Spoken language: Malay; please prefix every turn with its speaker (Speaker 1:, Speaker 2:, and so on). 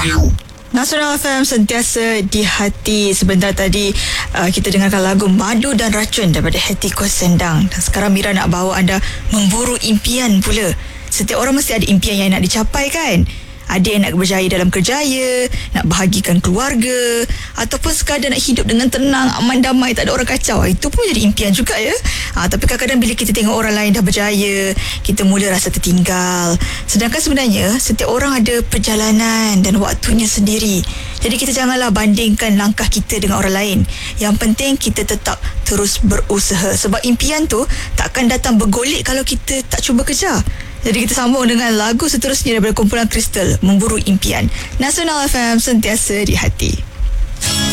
Speaker 1: Nasional FM sentiasa di hati. Sebentar tadi kita dengarkan lagu Madu dan Racun daripada Hetty Koh Sendang. Dan sekarang Mira nak bawa anda memburu impian pula. Setiap orang mesti ada impian yang nak dicapai kan? Ada yang nak berjaya dalam kerjaya, nak bahagikan keluarga, ataupun sekadar nak hidup dengan tenang, aman, damai, tak ada orang kacau. Itu pun jadi impian juga ya. Tapi kadang-kadang bila kita tengok orang lain dah berjaya, kita mula rasa tertinggal. Sedangkan sebenarnya setiap orang ada perjalanan dan waktunya sendiri. Jadi kita janganlah bandingkan langkah kita dengan orang lain. Yang penting kita tetap terus berusaha. Sebab impian tu takkan datang bergolek kalau kita tak cuba kejar. Jadi kita sambung dengan lagu seterusnya daripada kumpulan Kristal, Memburu Impian. Nasional FM sentiasa di hati.